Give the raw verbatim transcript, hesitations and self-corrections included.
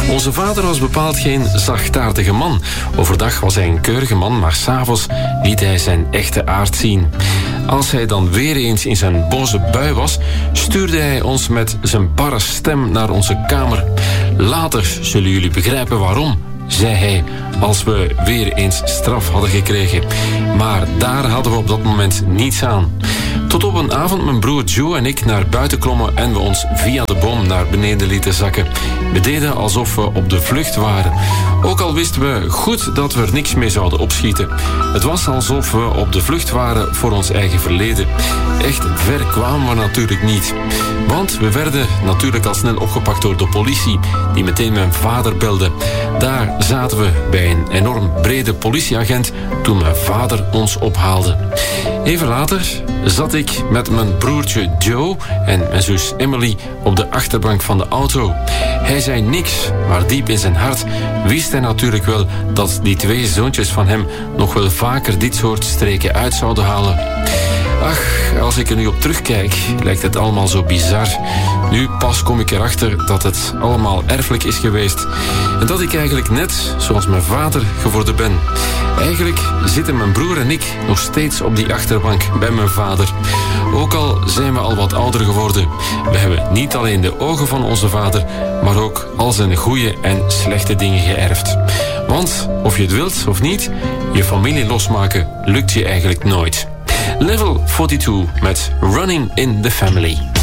Onze vader was bepaald geen zachtaardige man. Overdag was hij een keurige man, maar 's avonds liet hij zijn echte aard zien. Als hij dan weer eens in zijn boze bui was, stuurde hij ons met zijn barre stem naar onze kamer. Later zullen jullie begrijpen waarom, zei hij, als we weer eens straf hadden gekregen. Maar daar hadden we op dat moment niets aan. Tot op een avond mijn broer Joe en ik naar buiten klommen en we ons via de boom naar beneden lieten zakken. We deden alsof we op de vlucht waren. Ook al wisten we goed dat we er niks mee zouden opschieten. Het was alsof we op de vlucht waren voor ons eigen verleden. Echt ver kwamen we natuurlijk niet. Want we werden natuurlijk al snel opgepakt door de politie, die meteen mijn vader belde. Daar zaten we bij een enorm brede politieagent toen mijn vader ons ophaalde. Even later zat ik met mijn broertje Joe en mijn zus Emily op de achterbank van de auto. Hij zei niks, maar diep in zijn hart wist hij natuurlijk wel dat die twee zoontjes van hem nog wel vaker dit soort streken uit zouden halen. Ach, als ik er nu op terugkijk, lijkt het allemaal zo bizar. Nu pas kom ik erachter dat het allemaal erfelijk is geweest. En dat ik eigenlijk net, zoals mijn vader, geworden ben. Eigenlijk zitten mijn broer en ik nog steeds op die achterbank bij mijn vader. Ook al zijn we al wat ouder geworden. We hebben niet alleen de ogen van onze vader, maar ook al zijn goede en slechte dingen geërfd. Want, of je het wilt of niet, je familie losmaken lukt je eigenlijk nooit. Level tweeënveertig met Running in the Family.